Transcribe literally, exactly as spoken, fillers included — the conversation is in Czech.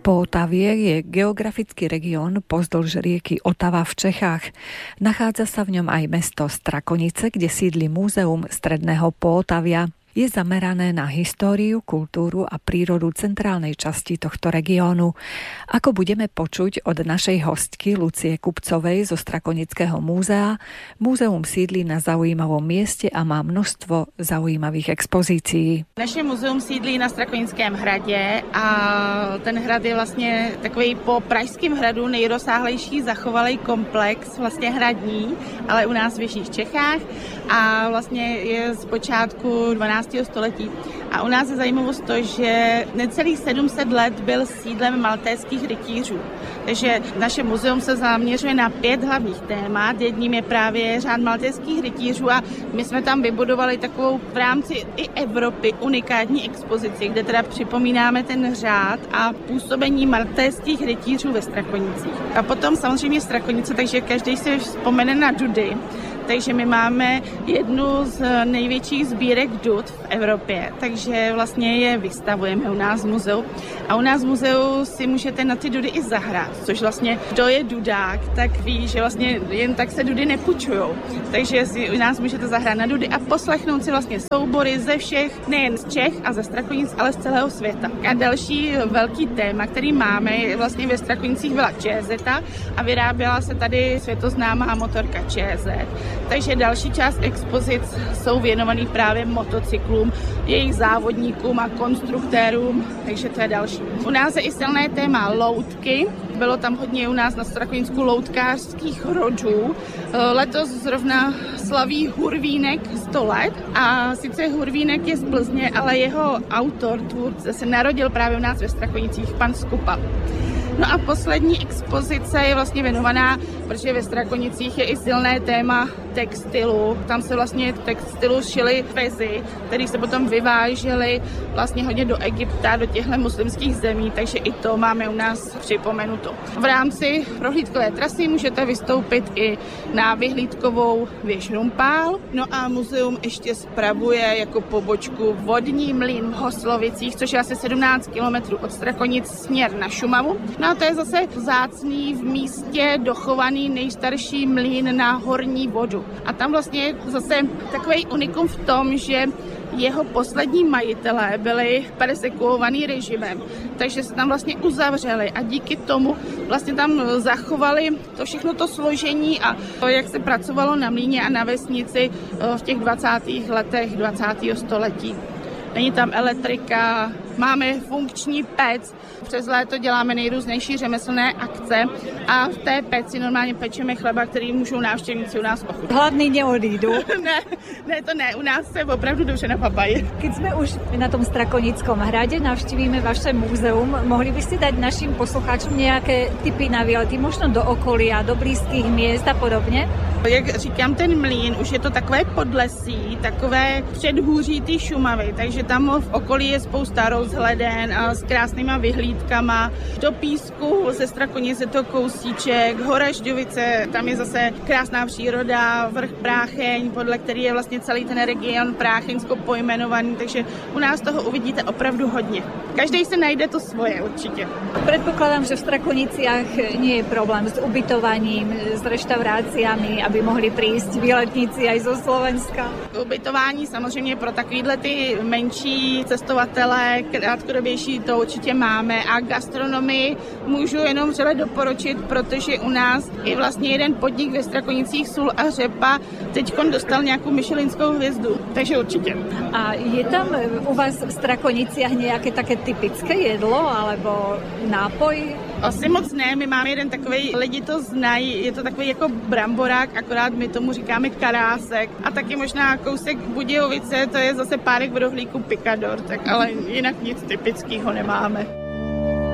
Pootavie je geografický región pozdĺž rieky Otava v Čechách. Nachádza sa v ňom aj mesto Strakonice, kde sídli Múzeum stredného Pootavia. Je zamerané na históriu, kultúru a prírodu centrálnej časti tohto regiónu. Ako budeme počuť od našej hostky Lucie Kupcovej zo Strakonického múzea, múzeum sídlí na zaujímavom mieste a má množstvo zaujímavých expozícií. Naše múzeum sídlí na Strakonickém hradě a ten hrad je vlastně takový po Pražském hradu nejrozsáhlejší zachovalý komplex, vlastně hradní, ale u nás v Jižních Čechách a vlastně je z počátku dvanáctého století. A u nás je zajímavost to, že necelých sedm set let byl sídlem maltéských rytířů. Takže naše muzeum se zaměřuje na pět hlavních témat. Jedním je právě řád maltéských rytířů a my jsme tam vybudovali takovou v rámci i Evropy unikátní expozici, kde teda připomínáme ten řád a působení maltéských rytířů ve Strakonicích. A potom samozřejmě Strakonice, takže každý si vzpomene na dudy. Takže my máme jednu z největších sbírek dud v Evropě, takže vlastně je vystavujeme u nás v muzeu. A u nás v muzeu si můžete na ty dudy i zahrát, což vlastně kdo je dudák, tak ví, že vlastně jen tak se dudy nepůjčujou. Takže si u nás můžete zahrát na dudy a poslechnout si vlastně soubory ze všech, nejen z Čech a ze Strakonic, ale z celého světa. A další velký téma, který máme, je vlastně ve Strakonicích byla ČZ a vyráběla se tady světoznámá motorka ČZ. Takže další část expozic jsou věnovaný právě motocyklům, jejich závodníkům a konstruktérům, takže to je další. U nás je i silné téma loutky. Bylo tam hodně u nás na Strakoninsku loutkářských rodů. Letos zrovna slaví Hurvínek sto let a sice Hurvínek je z Plzně, ale jeho autor, tvůrce, se narodil právě u nás ve Strakonicích, pan Skupa. No a poslední expozice je vlastně věnovaná, protože ve Strakonicích je i silné téma textilu. Tam se vlastně textilu šily fezy, které se potom vyvážely vlastně hodně do Egypta, do těchto muslimských zemí, takže i to máme u nás připomenuto. V rámci prohlídkové trasy můžete vystoupit i na vyhlídkovou věž Rumpál. No a muzeum ještě spravuje jako pobočku vodní mlýn v Hoslovicích, což je asi sedmnáct kilometrů od Strakonic směr na Šumavu. No a to je zase vzácný v místě dochovaný nejstarší mlýn na horní vodu. A tam vlastně je zase takový unikum v tom, že jeho poslední majitelé byli persekuovaní režimem, takže se tam vlastně uzavřeli a díky tomu vlastně tam zachovali to všechno to složení a to, jak se pracovalo na mlýně a na vesnici v těch dvacátých letech dvacátého století. Není tam elektrika, máme funkční pec, přes léto děláme nejrůznější řemeslné akce a v té peci normálně pečeme chleba, který můžou návštěvníci u nás ochutnat. Hladný neodídu. ne, ne, to ne, u nás se opravdu dobře napapají. Keď sme už na tom Strakonickom hrade, navštívime vaše múzeum, mohli by ste dať našim poslucháčom nejaké tipy na výlety, možno do okolia, do blízkých miest a podobně? Jak říkám, ten mlýn, už je to takové podlesí, takové předhůří té Šumavy, takže tam v okolí je spousta rozhleden a s krásnýma vyhlídkama. Do Písku ze Strakonic je to kousíček, Horažďovice, tam je zase krásná příroda, vrch Prácheň, podle který je vlastně celý ten region Prácheňsko pojmenovaný, takže u nás toho uvidíte opravdu hodně. Každý se najde to svoje určitě. Predpokladám, že v Strakoniciach nie je problém s ubytovaním, s reštauráciami, aby mohli prísť výletníci aj zo Slovenska. Ubytování samozřejmě pro takovýhle ty menší cestovatele, krátkodobější, to určitě máme a gastronomii můžu jenom vřele doporučit, protože u nás je vlastně jeden podnik ve Strakonicích Sůl a řepa teďkon dostal nějakou michelinskou hvězdu, takže určitě. A je tam u vás v Strakoniciach nějaké také typické jedlo alebo nápoj? Asi moc ne, my máme jeden takovej, lidi to znají, je to takový jako bramborák, akorát my tomu říkáme karásek a taky možná kousek Budějovice, to je zase párek v rohlíku pikador, tak ale jinak nic typického nemáme.